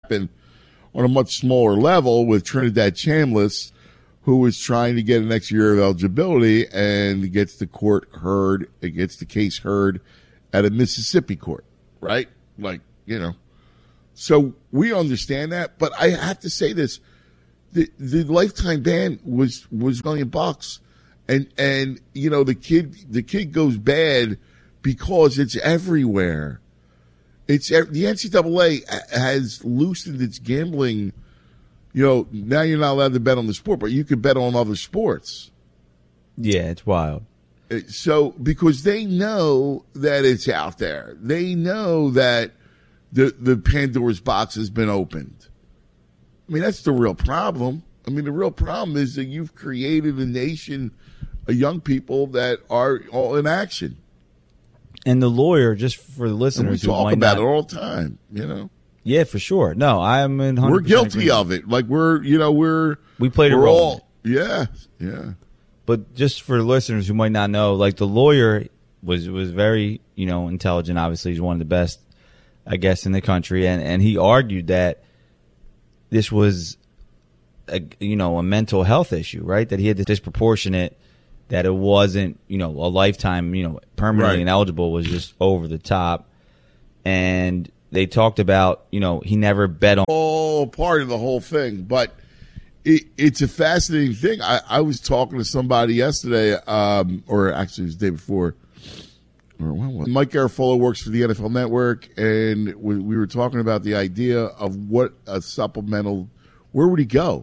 happen on a much smaller level with Trinidad Chambliss, who was trying to get an extra year of eligibility and gets the case heard at a Mississippi court, right? Like, So we understand that, but I have to say this. The lifetime ban was $1 million. And the kid goes bad because it's everywhere. The NCAA has loosened its gambling. Now you're not allowed to bet on the sport, but you can bet on other sports. Yeah, it's wild. So because they know that it's out there, they know that the Pandora's box has been opened. I mean, that's the real problem. I mean, the real problem is that you've created a nation of young people that are all in action. And the lawyer, just for the listeners, we talk about it all the time, Yeah, for sure. No, I'm 100%. We're guilty of it. Like we played a role. Yeah. But just for the listeners who might not know, like the lawyer was very intelligent. Obviously, he's one of the best, I guess, in the country, and he argued that this was a mental health issue, right? That he had the disproportionate, that it wasn't a lifetime permanently ineligible, was just over the top. And they talked about he never bet on all part of the whole thing, but it's a fascinating thing. I was talking to somebody yesterday, or actually it was the day before. Mike Garafolo works for the NFL Network, and we were talking about the idea of what a supplemental, where would he go?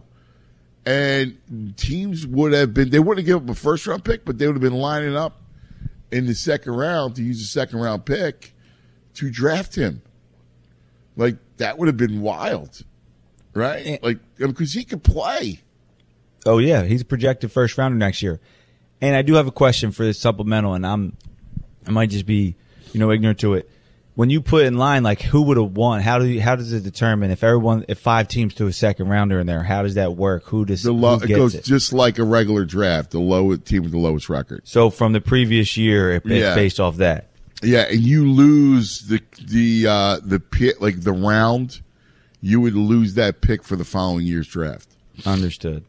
And teams would have been, they wouldn't have given up a first-round pick, but they would have been lining up in the second round to use a second-round pick to draft him. Like, that would have been wild, right? Like, because he could play. Oh, yeah. He's a projected first-rounder next year. And I do have a question for this supplemental, and I might just be, ignorant to it. When you put in line, like, who would have won? How does it determine if 5 teams to a second rounder in there? How does that work? Who gets it? Goes just like a regular draft. The lowest team with the lowest record. So from the previous year, it's based off that. Yeah, and you lose the pick, like the round. You would lose that pick for the following year's draft. Understood.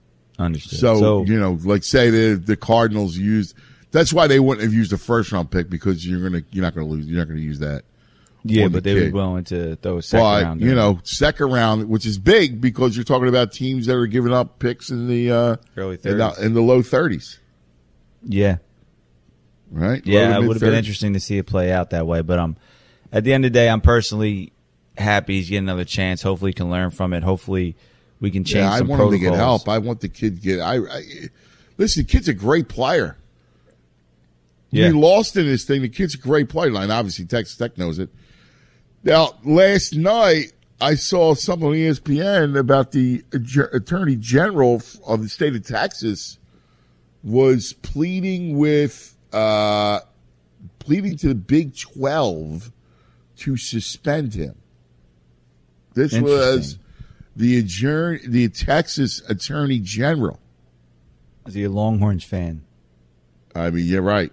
So like say the Cardinals used. That's why they wouldn't have used a first-round pick, because you're not going to lose. You're not going to use that. Yeah, but they were willing to throw a second round. Second round, which is big because you're talking about teams that are giving up picks in the early 30s, in the low 30s. Yeah. Right. Yeah, it would have been interesting to see it play out that way. But at the end of the day, I'm personally happy he's getting another chance. Hopefully, he can learn from it. Hopefully, we can change some protocols. I want him to get help. I want the kid to get. Listen, the kid's a great player. Yeah. He lost in this thing. The kid's a great player. And obviously, Texas Tech knows it. Now, last night, I saw something on ESPN about the Attorney General of the state of Texas was pleading to the Big 12 to suspend him. This was the Texas Attorney General. Is he a Longhorns fan? I mean, you're right.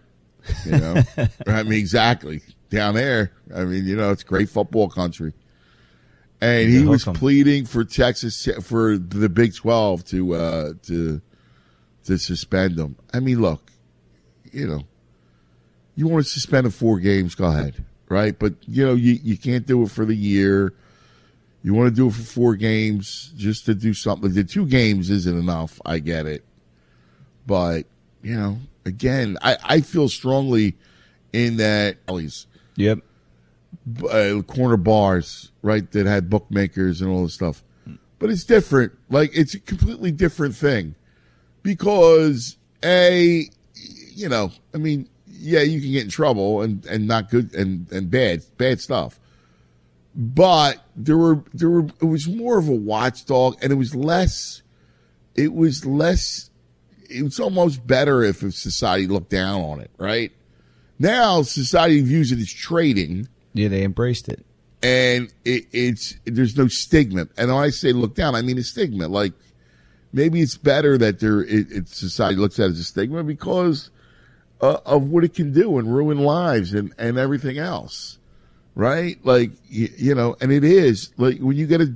I mean, exactly. Down there, I mean, it's great football country. And he was pleading for Texas, for the Big 12 to suspend him. I mean, look, you want to suspend him 4 games, go ahead, right? But, you can't do it for the year. You want to do it for 4 games just to do something. The 2 games isn't enough. I get it. But, again, I feel strongly in that. Yep. Corner bars, right, that had bookmakers and all this stuff. But it's different. Like, it's a completely different thing. Because, I mean, yeah, you can get in trouble and not good and bad stuff. But it was more of a watchdog, and it was almost better if society looked down on it, right? Now society views it as trading. Yeah, they embraced it. And there's no stigma. And when I say look down, I mean a stigma. Like, maybe it's better that society looks at it as a stigma because of what it can do and ruin lives and everything else, right? Like, and it is. Like, when you get a